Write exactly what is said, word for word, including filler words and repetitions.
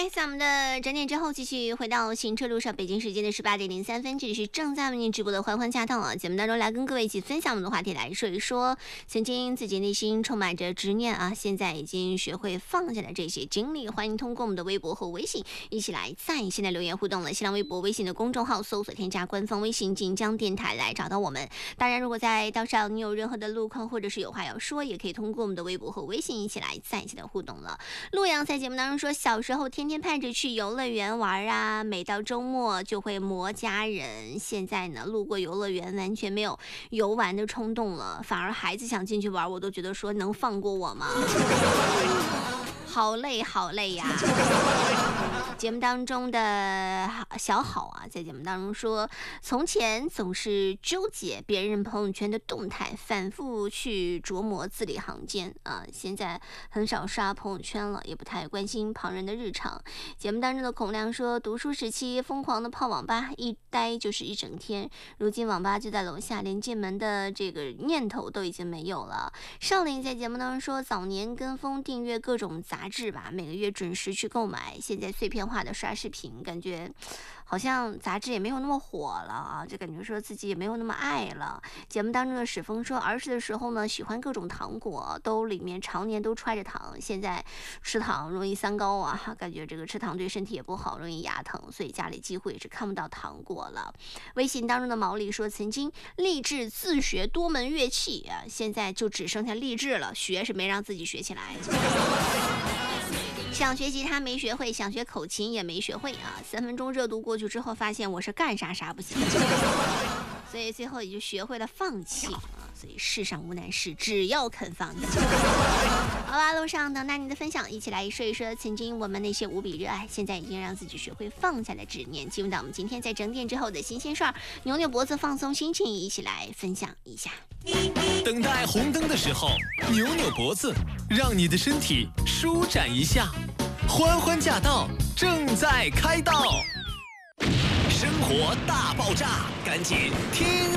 在我们的整点之后，继续回到行车路上。北京时间的十八点零三分，这里是正在为您直播的欢欢驾到啊！节目当中来跟各位一起分享我们的话题，来说一说曾经自己内心充满着执念啊，现在已经学会放下的这些经历。欢迎通过我们的微博和微信一起来在线的留言互动了。新浪微博、微信的公众号搜索添加官方微信晋江电台来找到我们。当然，如果在道上你有任何的路况或者是有话要说，也可以通过我们的微博和微信一起来在线的互动了。陆阳在节目当中说，小时候天天盼着去游乐园玩啊，每到周末就会磨家人。现在呢，路过游乐园完全没有游玩的冲动了，反而孩子想进去玩，我都觉得说能放过我吗？好累好累呀！节目当中的小好啊，在节目当中说，从前总是纠结别人朋友圈的动态，反复去琢磨字里行间啊，现在很少刷朋友圈了，也不太关心旁人的日常。节目当中的孔亮说，读书时期疯狂的泡网吧，一待就是一整天，如今网吧就在楼下，连进门的这个念头都已经没有了。少林在节目当中说，早年跟风订阅各种杂志吧，每个月准时去购买，现在碎片化的刷视频，感觉好像杂志也没有那么火了啊，就感觉说自己也没有那么爱了。节目当中的史峰说，儿时的时候呢，喜欢各种糖果，都里面常年都揣着糖，现在吃糖容易三高啊，感觉这个吃糖对身体也不好，容易牙疼，所以家里几乎也是看不到糖果了。微信当中的毛利说，曾经立志自学多门乐器啊，现在就只剩下立志了，学是没让自己学起来。想学吉他没学会，想学口琴也没学会啊！三分钟热度过去之后，发现我是干啥啥不行，所以最后也就学会了放弃啊！所以世上无难事，只要肯放弃。好吧，路上等待你的分享，一起来说一说曾经我们那些无比热爱，现在已经让自己学会放下的执念。进入到我们今天在整点之后的新鲜事儿，扭扭脖子放松心情，一起来分享一下。 等待红灯的时候，扭扭脖子，让你的身体舒展一下。欢欢驾到，正在开道。生活大爆炸，赶紧听